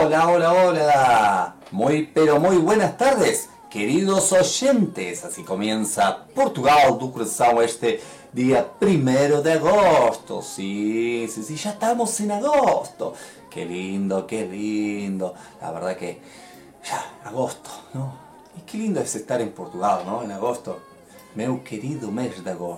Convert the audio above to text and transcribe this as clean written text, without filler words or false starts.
Hola, hola, hola. Muy, pero muy buenas tardes, queridos oyentes. Así comienza Portugal do Coração este día 1 de agosto. Sí, sí, sí, ya estamos en agosto. Qué lindo, qué lindo. La verdad que ya, agosto, ¿no? Y qué lindo es estar en Portugal, ¿no? En agosto. Meu querido mes de agosto.